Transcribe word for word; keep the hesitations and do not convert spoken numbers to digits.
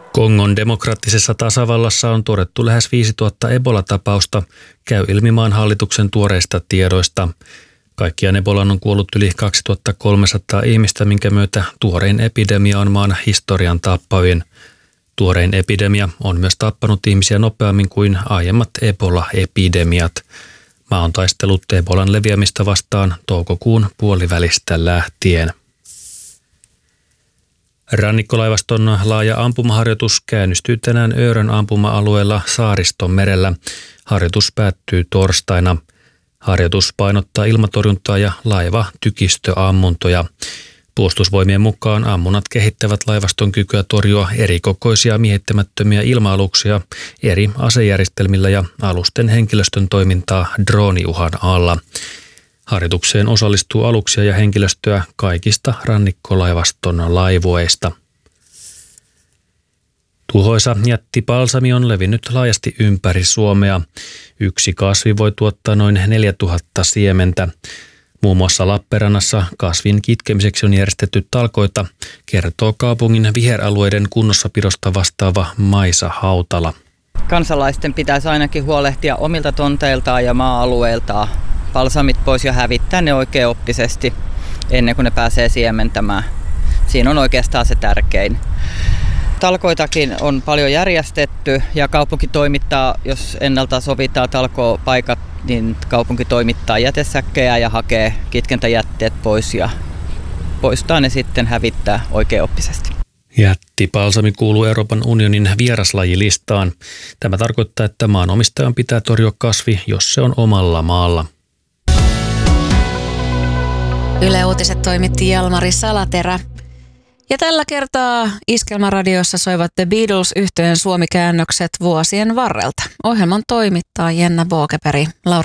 Kongon demokraattisessa tasavallassa on todettu lähes viisituhatta Ebola-tapausta, käy ilmi maan hallituksen tuoreista tiedoista. Kaikkiaan Ebolaan on kuollut yli kaksituhattakolmesataa ihmistä, minkä myötä tuorein epidemia on maan historian tappavin. Tuorein epidemia on myös tappanut ihmisiä nopeammin kuin aiemmat Ebola-epidemiat. Maa on taistellut Ebolan leviämistä vastaan toukokuun puolivälistä lähtien. Rannikkolaivaston laaja ampumaharjoitus käynnistyy tänään Öörön ampuma-alueella Saaristonmerellä. Harjoitus päättyy torstaina. Harjoitus painottaa ilmatorjuntaa ja laiva-tykistöammuntoja. Puolustusvoimien mukaan ammunnat kehittävät laivaston kykyä torjua erikokoisia miehittämättömiä ilma-aluksia eri asejärjestelmillä ja alusten henkilöstön toimintaa drooniuhan alla. Harjoitukseen osallistuu aluksia ja henkilöstöä kaikista rannikkolaivaston laivueista. Tuhoisa jättipalsami on levinnyt laajasti ympäri Suomea. Yksi kasvi voi tuottaa noin neljätuhatta siementä. Muun muassa Lappeenrannassa kasvin kitkemiseksi on järjestetty talkoita, kertoo kaupungin viheralueiden kunnossapidosta vastaava Maisa Hautala. Kansalaisten pitäisi ainakin huolehtia omilta tonteiltaan ja maa-alueiltaan palsamit pois ja hävittää ne oikeaoppisesti ennen kuin ne pääsee siementämään. Siinä on oikeastaan se tärkein. Talkoitakin on paljon järjestetty ja kaupunki toimittaa, jos ennalta sovitaan talkopaikat, niin kaupunki toimittaa jätesäkkejä ja hakee kitkentäjätteet pois ja poistaa ne sitten hävittää oikeaoppisesti. Jättipalsami kuuluu Euroopan unionin vieraslajilistaan. Tämä tarkoittaa, että maanomistajan pitää torjua kasvi, jos se on omalla maalla. Yle Uutiset toimitti Jalmari Salaterä. Ja tällä kertaa Iskelmäradiossa soivat The Beatles-yhtyeen suomikäännökset vuosien varrelta. Ohjelman toimittaa Jenna Bookeperi. Laura